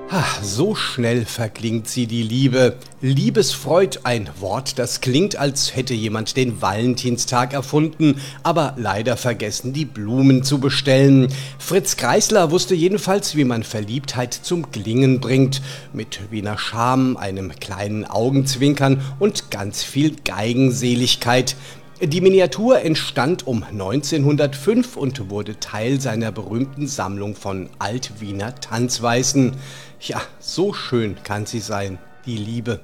So schnell verklingt sie, die Liebe. Liebesfreud, ein Wort, das klingt, als hätte jemand den Valentinstag erfunden, aber leider vergessen, die Blumen zu bestellen. Fritz Kreisler wusste jedenfalls, wie man Verliebtheit zum Klingen bringt. Mit Wiener Charme, einem kleinen Augenzwinkern und ganz viel Geigenseligkeit. Die Miniatur entstand um 1905 und wurde Teil seiner berühmten Sammlung von Alt-Wiener Tanzweisen. Ja, so schön kann sie sein, die Liebe.